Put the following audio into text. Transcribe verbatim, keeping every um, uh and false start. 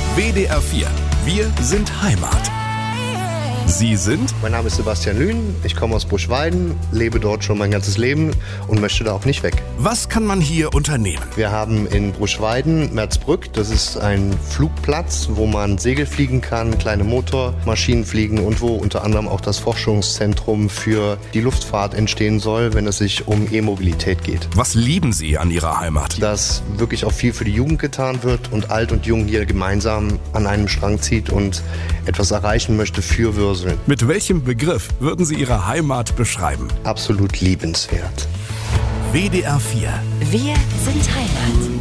W D R vier. Wir sind Heimat. Sie sind? Mein Name ist Sebastian Lühn, ich komme aus Buschweiden, lebe dort schon mein ganzes Leben und möchte da auch nicht weg. Was kann man hier unternehmen? Wir haben in Buschweiden Merzbrück, das ist ein Flugplatz, wo man Segel fliegen kann, kleine Motormaschinen fliegen und wo unter anderem auch das Forschungszentrum für die Luftfahrt entstehen soll, wenn es sich um E-Mobilität geht. Was lieben Sie an Ihrer Heimat? Dass wirklich auch viel für die Jugend getan wird und alt und jung hier gemeinsam an einem Strang zieht und etwas erreichen möchte für Würsel. Mit welchem Begriff würden Sie Ihre Heimat beschreiben? Absolut liebenswert. W D R vier. Wir sind Heimat.